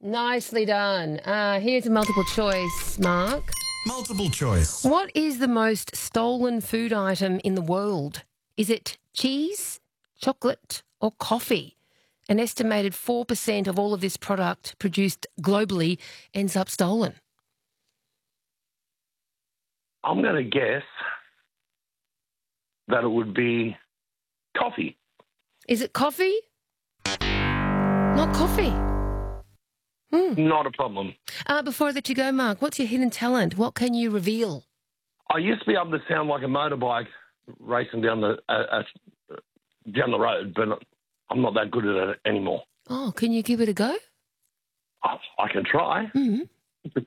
Nicely done. Here's a multiple choice, Mark. Multiple choice. What is the most stolen food item in the world? Is it cheese, chocolate, or coffee? An estimated 4% of all of this product produced globally ends up stolen. I'm going to guess that it would be coffee. Is it coffee? Not coffee. Not a problem. Before I let you go, Mark, what's your hidden talent? What can you reveal? I used to be able to sound like a motorbike racing down the road, but I'm not that good at it anymore. Oh, can you give it a go? I can try. Mm-hmm.